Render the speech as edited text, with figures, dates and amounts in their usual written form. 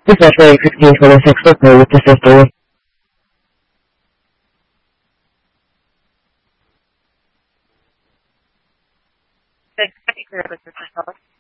This is Ray 1626 with the sister. Good. This is Phyllis.